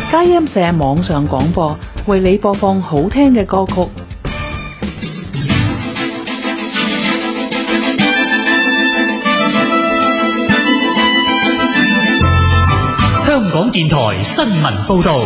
佳音社網上廣播，為你播放好聽嘅歌曲。 香港電台新聞報道。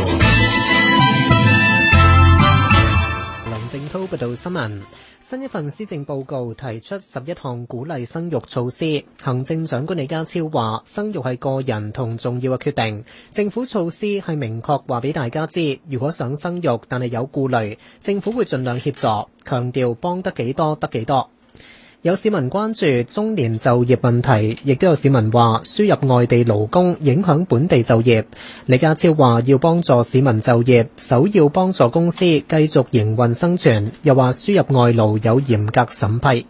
林正滔報道新聞。新一份施政報告提出11項鼓勵生育措施。行政長官李家超話，生育係個人同重要嘅決定。政府措施係明確話俾大家知，如果想生育但係有顧慮，政府會盡量協助，強調幫得幾多得幾多。有市民關注中年就業問題，亦都有市民話輸入外地勞工影響本地就業。李家超話要幫助市民就業，首要幫助公司繼續營運生存，又話輸入外勞有嚴格審批。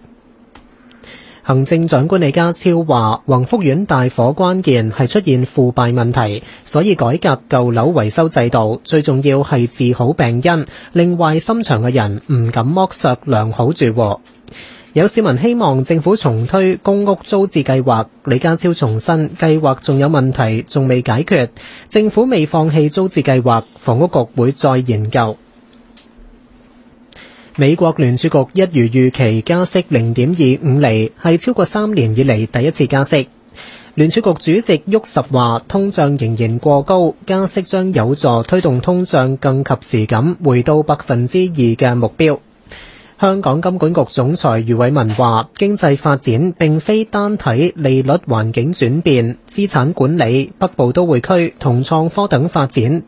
行政長官李家超話，宏福苑大火關鍵係出現腐敗問題，所以改革舊樓維修制度，最重要係治好病因，令壞心腸嘅人唔敢剝削良好住戶。有市民希望政府重推公屋租置計劃，李家超重申計劃仲有問題仲未解決，政府未放棄租置計劃，房屋局會再研究。美國聯儲局一如預期加息0.25厘，係超過3年以嚟第一次加息。聯儲局主席沃什話，通脹仍然過高，加息將有助推動通脹更及時咁回到2%嘅目標。香港金管局總裁余偉文話，經濟發展並非單睇利率環境轉變，資產管理、北部都會區同創科等發展